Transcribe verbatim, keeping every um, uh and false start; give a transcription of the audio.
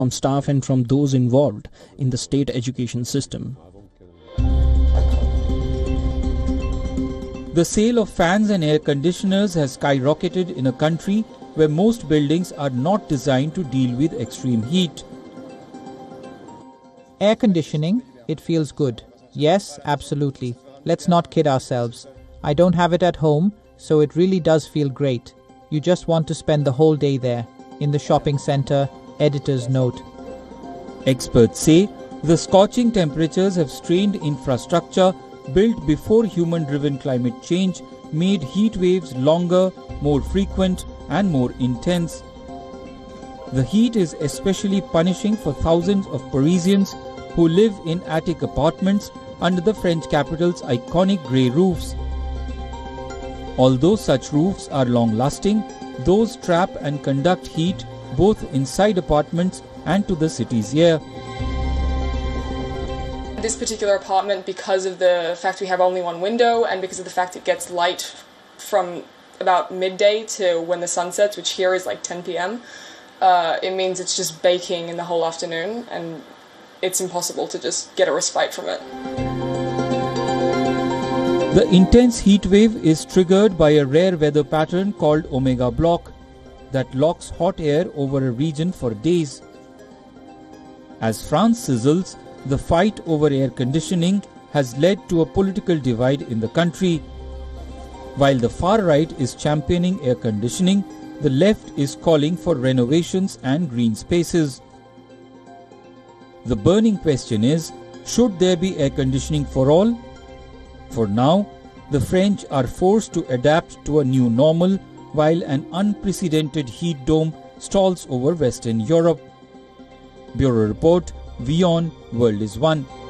from staff and from those involved in the state education system. The sale of fans and air conditioners has skyrocketed in a country where most buildings are not designed to deal with extreme heat. Air conditioning, it feels good. Yes, absolutely. Let's not kid ourselves. I don't have it at home, so it really does feel great. You just want to spend the whole day there. In the shopping centre, editor's note. Experts say the scorching temperatures have strained infrastructure built before human-driven climate change, made heat waves longer, more frequent and more intense. The heat is especially punishing for thousands of Parisians who live in attic apartments under the French capital's iconic grey roofs. Although such roofs are long-lasting, those trap and conduct heat both inside apartments and to the city's air. This particular apartment, because of the fact we have only one window and because of the fact it gets light from about midday to when the sun sets, which here is like ten p m, uh, it means it's just baking in the whole afternoon and it's impossible to just get a respite from it. The intense heat wave is triggered by a rare weather pattern called Omega Block that locks hot air over a region for days. As France sizzles, the fight over air conditioning has led to a political divide in the country. While the far right is championing air conditioning, the left is calling for renovations and green spaces. The burning question is, should there be air conditioning for all? For now, the French are forced to adapt to a new normal while an unprecedented heat dome stalls over Western Europe. Bureau Report, WION, World is One.